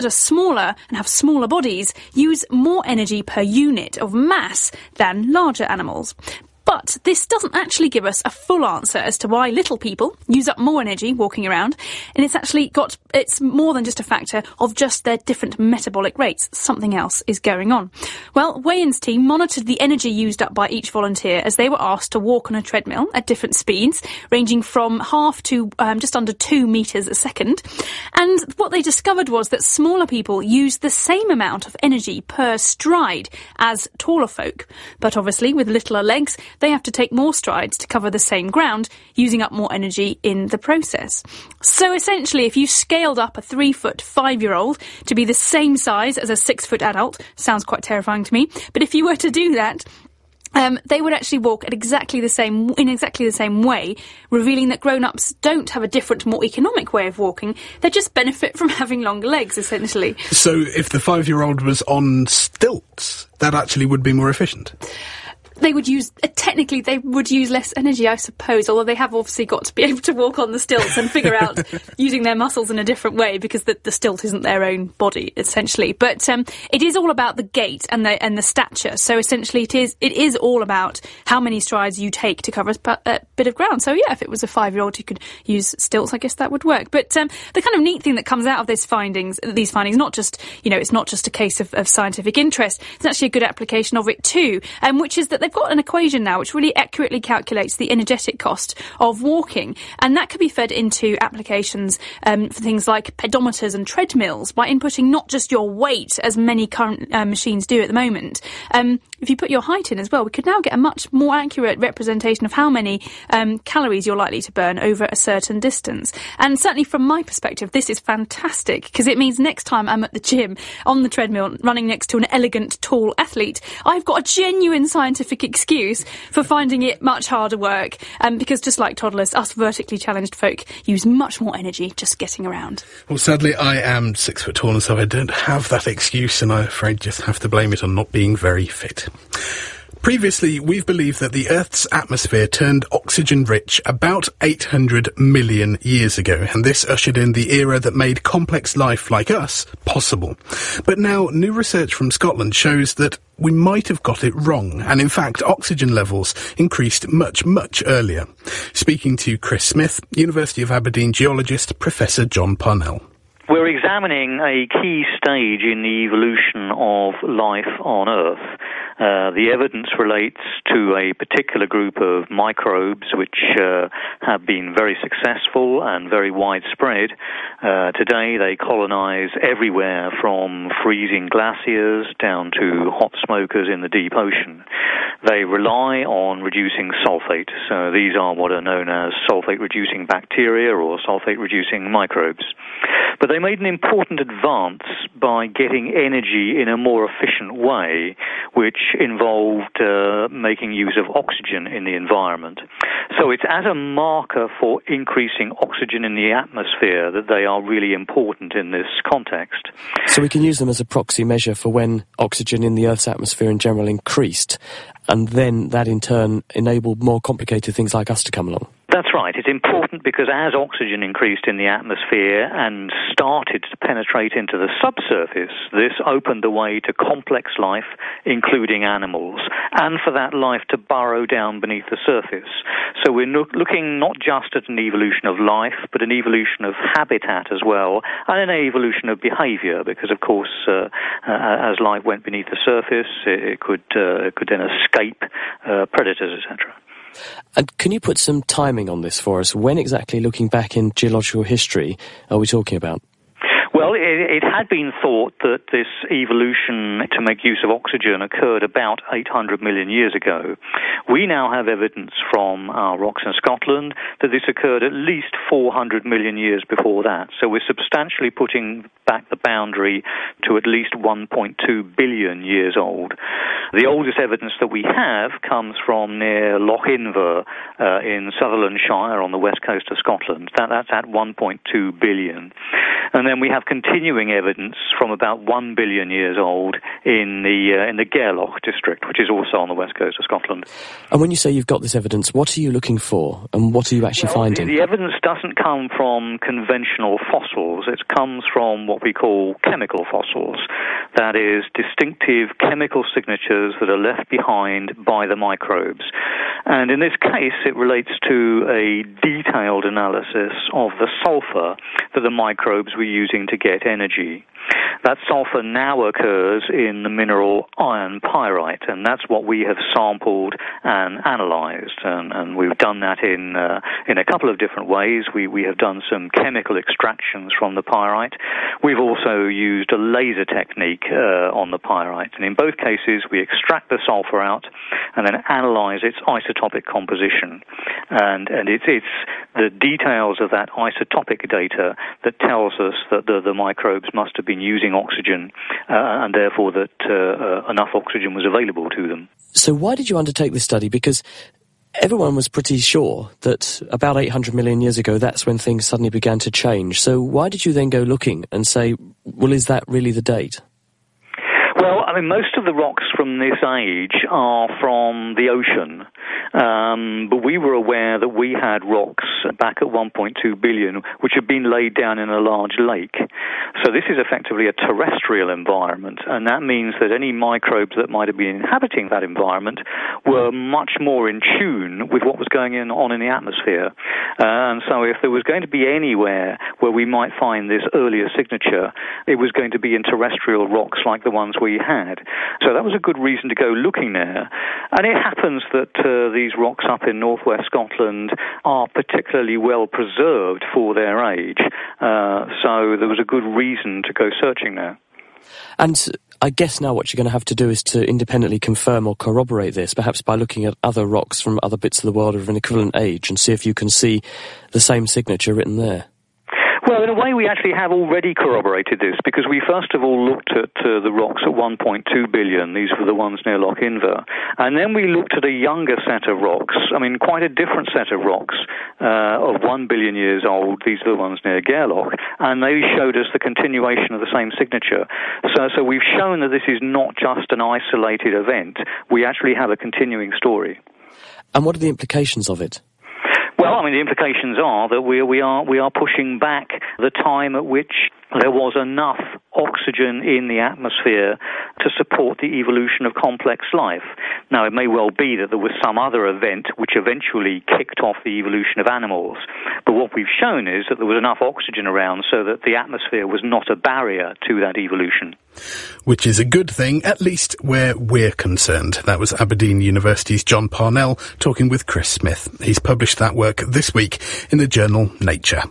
are smaller and have smaller bodies use more energy per unit of mass than larger animals. But this doesn't actually give us a full answer as to why little people use up more energy walking around, and it's more than just a factor of just their different metabolic rates. Something else is going on. Well, Wayne's team monitored the energy used up by each volunteer as they were asked to walk on a treadmill at different speeds, ranging from half to just under 2 metres a second. And what they discovered was that smaller people use the same amount of energy per stride as taller folk. But obviously, with littler legs, they have to take more strides to cover the same ground, using up more energy in the process. So essentially, if you scaled up a 3-foot 5-year-old to be the same size as a 6-foot adult, sounds quite terrifying to me, but if you were to do that, they would actually walk in exactly the same way, revealing that grown-ups don't have a different, more economic way of walking. They just benefit from having longer legs, essentially. So if the 5-year-old was on stilts, that actually would be more efficient? They would use less energy, I suppose, although they have obviously got to be able to walk on the stilts and figure out using their muscles in a different way, because the stilt isn't their own body, essentially. But it is all about the gait and the stature. So essentially it is all about how many strides you take to cover a bit of ground. So yeah, if it was a 5-year-old who could use stilts, I guess that would work. But the kind of neat thing that comes out of these findings, not just, it's not just a case of scientific interest, it's actually a good application of it too, which is that they've got an equation now which really accurately calculates the energetic cost of walking, and that can be fed into applications for things like pedometers and treadmills by inputting not just your weight, as many current machines do at the moment. If you put your height in as well, we could now get a much more accurate representation of how many calories you're likely to burn over a certain distance. And certainly from my perspective, this is fantastic, because it means next time I'm at the gym on the treadmill running next to an elegant, tall athlete, I've got a genuine scientific excuse for finding it much harder work, because just like toddlers, us vertically challenged folk use much more energy just getting around. Well, sadly, I am 6 foot tall, and so I don't have that excuse, and I'm afraid just have to blame it on not being very fit. Previously, we've believed that the Earth's atmosphere turned oxygen-rich about 800 million years ago, and this ushered in the era that made complex life like us possible. But now, new research from Scotland shows that we might have got it wrong, and in fact, oxygen levels increased much, much earlier. Speaking to Chris Smith, University of Aberdeen geologist Professor John Parnell. We're examining a key stage in the evolution of life on Earth. The evidence relates to a particular group of microbes which have been very successful and very widespread. Today they colonize everywhere from freezing glaciers down to hot smokers in the deep ocean. They rely on reducing sulfate, so these are what are known as sulfate-reducing bacteria or sulfate-reducing microbes. But they made an important advance by getting energy in a more efficient way, which involved making use of oxygen in the environment. So it's as a marker for increasing oxygen in the atmosphere that they are really important in this context. So we can use them as a proxy measure for when oxygen in the Earth's atmosphere in general increased, and then that in turn enabled more complicated things like us to come along. That's right. It's important because as oxygen increased in the atmosphere and started to penetrate into the subsurface, this opened the way to complex life, including animals, and for that life to burrow down beneath the surface. So we're looking not just at an evolution of life, but an evolution of habitat as well, and an evolution of behavior, because, of course, as life went beneath the surface, it could then escape predators, etc. And can you put some timing on this for us? When exactly, looking back in geological history, are we talking about? Well, it had been thought that this evolution to make use of oxygen occurred about 800 million years ago. We now have evidence from our rocks in Scotland that this occurred at least 400 million years before that. So we're substantially putting back the boundary to at least 1.2 billion years old. The oldest evidence that we have comes from near Loch Inver in Sutherland Shire on the west coast of Scotland. That's at 1.2 billion. And then we have continuing evidence from about 1 billion years old in the Gairloch district, which is also on the west coast of Scotland. And when you say you've got this evidence, what are you looking for, and what are you actually finding? The evidence doesn't come from conventional fossils. It comes from what we call chemical fossils. That is, distinctive chemical signatures that are left behind by the microbes. And in this case, it relates to a detailed analysis of the sulfur that the microbes were using to get energy. That sulfur now occurs in the mineral iron pyrite, and that's what we have sampled and analyzed. And we've done that in a couple of different ways. We have done some chemical extractions from the pyrite. We've also used a laser technique on the pyrite. And in both cases, we extract the sulfur out and then analyze its isotopic composition. And it's the details of that isotopic data that tells us that the microbes must have been using oxygen, and therefore that enough oxygen was available to them. So why did you undertake this study? Because everyone was pretty sure that about 800 million years ago, that's when things suddenly began to change. So why did you then go looking and say, well, is that really the date? Well, I mean, most of the rocks from this age are from the ocean, but we were aware that we had rocks back at 1.2 billion which had been laid down in a large lake. So this is effectively a terrestrial environment, and that means that any microbes that might have been inhabiting that environment were much more in tune with what was going on in the atmosphere. And so if there was going to be anywhere where we might find this earlier signature, it was going to be in terrestrial rocks like the ones we had. So that was a good reason to go looking there. And it happens that these rocks up in northwest Scotland are particularly well preserved for their age. So there was a good reason to go searching there. And I guess now what you're going to have to do is to independently confirm or corroborate this, perhaps by looking at other rocks from other bits of the world of an equivalent age and see if you can see the same signature written there. Well, in a way, we actually have already corroborated this, because we first of all looked at the rocks at 1.2 billion. These were the ones near Loch Inver. And then we looked at a younger set of rocks, I mean, quite a different set of rocks of 1 billion years old. These are the ones near Gairloch. And they showed us the continuation of the same signature. So we've shown that this is not just an isolated event. We actually have a continuing story. And what are the implications of it? Well, I mean, the implications are that we are pushing back the time at which there was enough oxygen in the atmosphere to support the evolution of complex life. Now, it may well be that there was some other event which eventually kicked off the evolution of animals, but what we've shown is that there was enough oxygen around so that the atmosphere was not a barrier to that evolution. Which is a good thing, at least where we're concerned. That was Aberdeen University's John Parnell talking with Chris Smith. He's published that work this week in the journal Nature.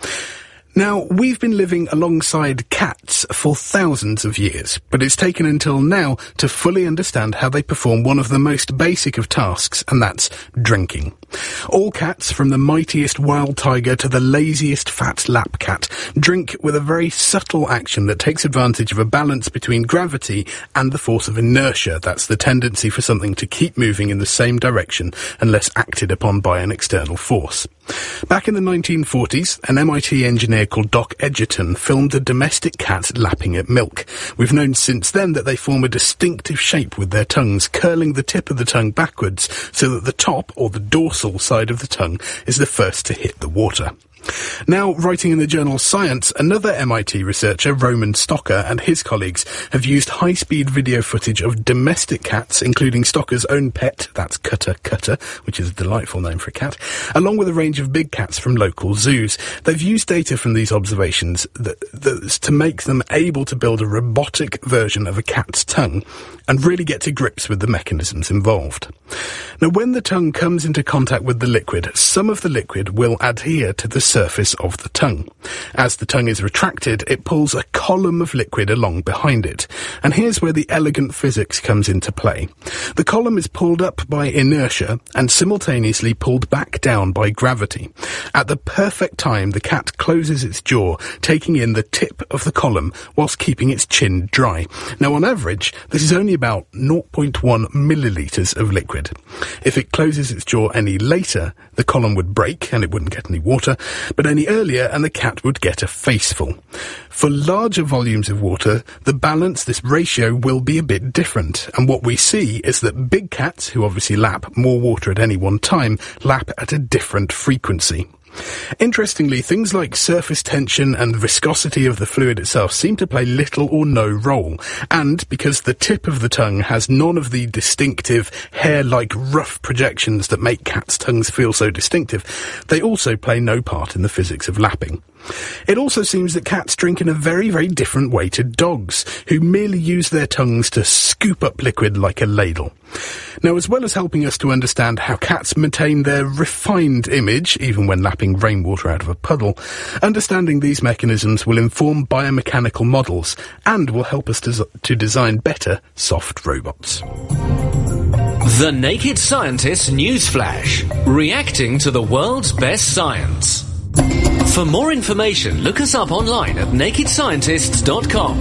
Now, we've been living alongside cats for thousands of years, but it's taken until now to fully understand how they perform one of the most basic of tasks, and that's drinking. All cats, from the mightiest wild tiger to the laziest fat lap cat, drink with a very subtle action that takes advantage of a balance between gravity and the force of inertia. That's the tendency for something to keep moving in the same direction unless acted upon by an external force. Back in the 1940s, an MIT engineer called Doc Edgerton filmed a domestic cat lapping at milk. We've known since then that they form a distinctive shape with their tongues, curling the tip of the tongue backwards so that the top, or the dorsal side of the tongue, is the first to hit the water. Now, writing in the journal Science, another MIT researcher, Roman Stocker, and his colleagues have used high-speed video footage of domestic cats, including Stocker's own pet, that's Cutter, which is a delightful name for a cat, along with a range of big cats from local zoos. They've used data from these observations to make them able to build a robotic version of a cat's tongue and really get to grips with the mechanisms involved. Now, when the tongue comes into contact with the liquid, some of the liquid will adhere to the surface of the tongue. As the tongue is retracted, it pulls a column of liquid along behind it. And here's where the elegant physics comes into play. The column is pulled up by inertia and simultaneously pulled back down by gravity. At the perfect time, the cat closes its jaw, taking in the tip of the column whilst keeping its chin dry. Now, on average, this is only about 0.1 millilitres of liquid. If it closes its jaw any later, the column would break and it wouldn't get any water, but any earlier and the cat would get a faceful. For larger volumes of water, the balance, this ratio, will be a bit different, and what we see is that big cats, who obviously lap more water at any one time, lap at a different frequency. Interestingly, things like surface tension and viscosity of the fluid itself seem to play little or no role, and because the tip of the tongue has none of the distinctive hair-like rough projections that make cats' tongues feel so distinctive, they also play no part in the physics of lapping. It also seems that cats drink in a very, very different way to dogs, who merely use their tongues to scoop up liquid like a ladle. Now, as well as helping us to understand how cats maintain their refined image, even when lapping rainwater out of a puddle, understanding these mechanisms will inform biomechanical models and will help us to design better soft robots. The Naked Scientist Newsflash, reacting to the world's best science. For more information, look us up online at nakedscientists.com.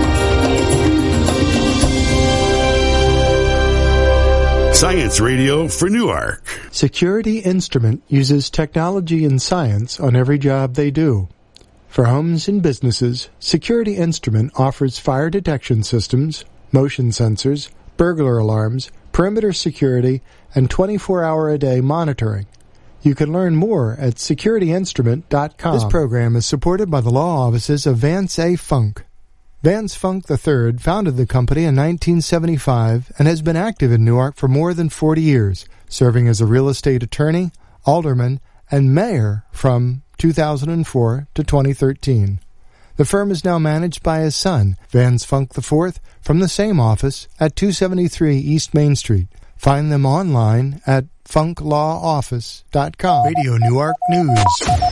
Science Radio for Newark. Security Instrument uses technology and science on every job they do. For homes and businesses, Security Instrument offers fire detection systems, motion sensors, burglar alarms, perimeter security, and 24-hour-a-day monitoring. You can learn more at securityinstrument.com. This program is supported by the law offices of Vance A. Funk. Vance Funk III founded the company in 1975 and has been active in Newark for more than 40 years, serving as a real estate attorney, alderman, and mayor from 2004 to 2013. The firm is now managed by his son, Vance Funk IV, from the same office at 273 East Main Street. Find them online at funklawoffice.com. Radio Newark News.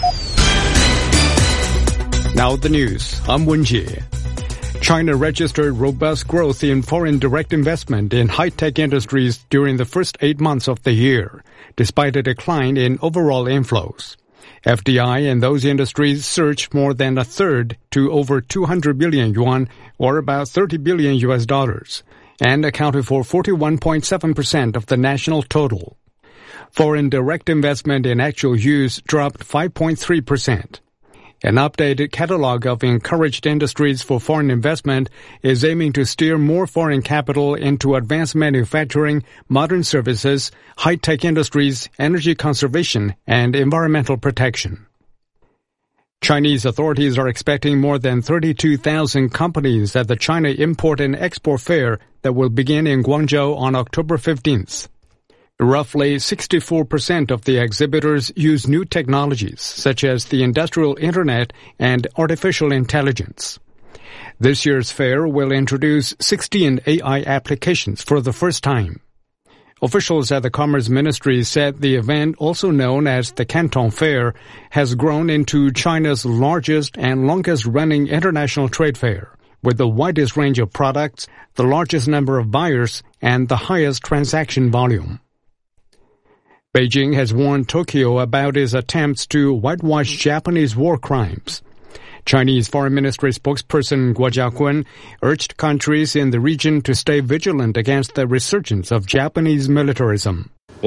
Now the news. I'm Wen Jie. China registered robust growth in foreign direct investment in high-tech industries during the first 8 months of the year, despite a decline in overall inflows. FDI in those industries surged more than a third to over 200 billion yuan, or about $30 billion, and accounted for 41.7% of the national total. Foreign direct investment in actual use dropped 5.3%. An updated catalog of encouraged industries for foreign investment is aiming to steer more foreign capital into advanced manufacturing, modern services, high-tech industries, energy conservation, and environmental protection. Chinese authorities are expecting more than 32,000 companies at the China Import and Export Fair that will begin in Guangzhou on October 15th. Roughly 64% of the exhibitors use new technologies, such as the industrial internet and artificial intelligence. This year's fair will introduce 16 AI applications for the first time. Officials at the Commerce Ministry said the event, also known as the Canton Fair, has grown into China's largest and longest-running international trade fair, with the widest range of products, the largest number of buyers, and the highest transaction volume. Beijing has warned Tokyo about its attempts to whitewash Japanese war crimes. Chinese Foreign Ministry spokesperson Guo Jiakun urged countries in the region to stay vigilant against the resurgence of Japanese militarism.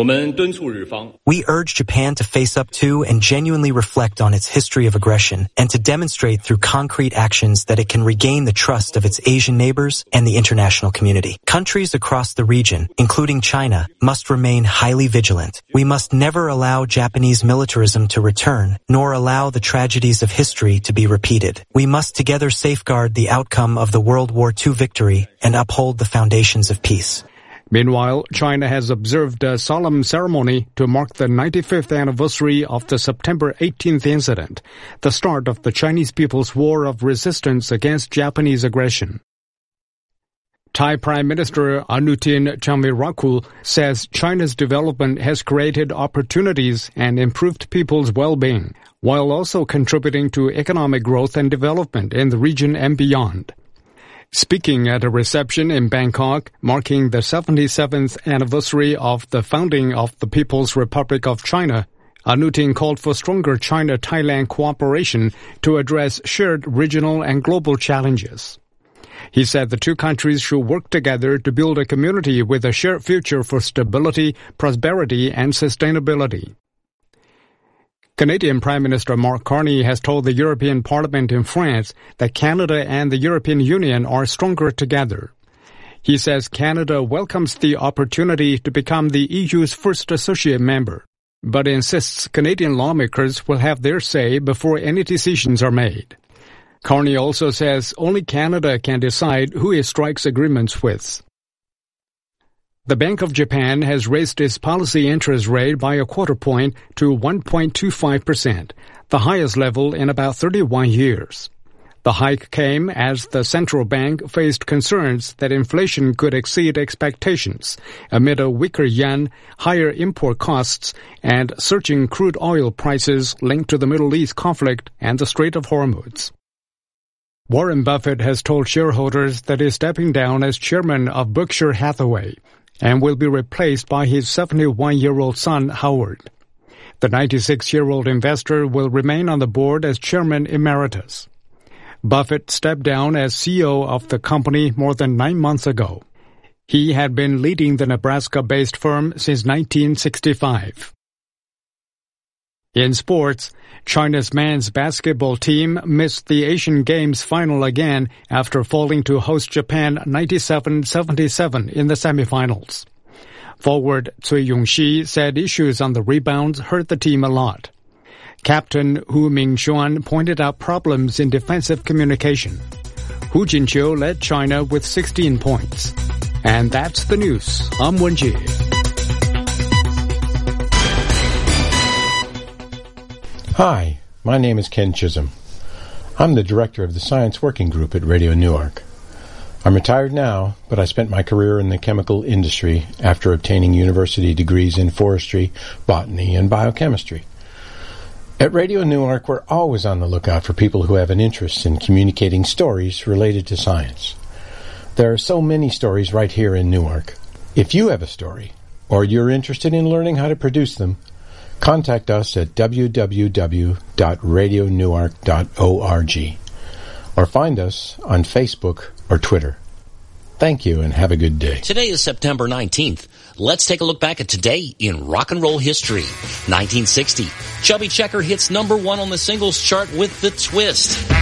We urge Japan to face up to and genuinely reflect on its history of aggression and to demonstrate through concrete actions that it can regain the trust of its Asian neighbors and the international community. Countries across the region, including China, must remain highly vigilant. We must never allow Japanese militarism to return, nor allow the tragedies of history to be repeated. We must together safeguard the outcome of the World War II victory and uphold the foundations of peace. Meanwhile, China has observed a solemn ceremony to mark the 95th anniversary of the September 18th incident, the start of the Chinese People's War of Resistance against Japanese aggression. Thai Prime Minister Anutin Chanvirakul says China's development has created opportunities and improved people's well-being, while also contributing to economic growth and development in the region and beyond. Speaking at a reception in Bangkok, marking the 77th anniversary of the founding of the People's Republic of China, Anutin called for stronger China-Thailand cooperation to address shared regional and global challenges. He said the two countries should work together to build a community with a shared future for stability, prosperity, and sustainability. Canadian Prime Minister Mark Carney has told the European Parliament in France that Canada and the European Union are stronger together. He says Canada welcomes the opportunity to become the EU's first associate member, but insists Canadian lawmakers will have their say before any decisions are made. Carney also says only Canada can decide who it strikes agreements with. The Bank of Japan has raised its policy interest rate by a quarter point to 1.25%, the highest level in about 31 years. The hike came as the central bank faced concerns that inflation could exceed expectations amid a weaker yen, higher import costs, and surging crude oil prices linked to the Middle East conflict and the Strait of Hormuz. Warren Buffett has told shareholders that he is stepping down as chairman of Berkshire Hathaway and will be replaced by his 71-year-old son, Howard. The 96-year-old investor will remain on the board as chairman emeritus. Buffett stepped down as CEO of the company more than 9 months ago. He had been leading the Nebraska-based firm since 1965. In sports, China's men's basketball team missed the Asian Games final again after falling to host Japan 97-77 in the semifinals. Forward Cui Yongxi said issues on the rebounds hurt the team a lot. Captain Hu Mingxuan pointed out problems in defensive communication. Hu Jinqiu led China with 16 points. And that's the news. I'm Wenjie. Hi, my name is Ken Chisholm. I'm the director of the Science Working Group at Radio Newark. I'm retired now, but I spent my career in the chemical industry after obtaining university degrees in forestry, botany, and biochemistry. At Radio Newark, we're always on the lookout for people who have an interest in communicating stories related to science. There are so many stories right here in Newark. If you have a story, or you're interested in learning how to produce them, contact us at www.radionewark.org or find us on Facebook or Twitter. Thank you and have a good day. Today is September 19th. Let's take a look back at today in rock and roll history. 1960, Chubby Checker hits #1 on the singles chart with The Twist.